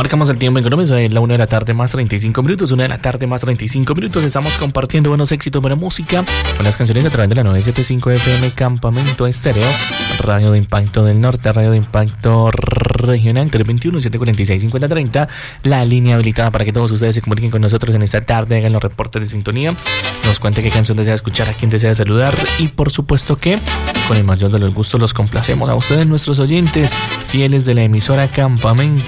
Marcamos el tiempo en Colombia, es la 1 de la tarde más 35 minutos, 1 de la tarde más 35 minutos. Estamos compartiendo buenos éxitos, buena música, buenas canciones a través de la 975 FM Campamento Estéreo, Radio de Impacto del Norte, Radio de Impacto Regional 321-746-5030. La línea habilitada para que todos ustedes se comuniquen con nosotros en esta tarde, hagan los reportes de sintonía, nos cuente qué canción desea escuchar, a quién desea saludar y por supuesto que con el mayor de los gustos los complacemos a ustedes, nuestros oyentes fieles de la emisora Campamento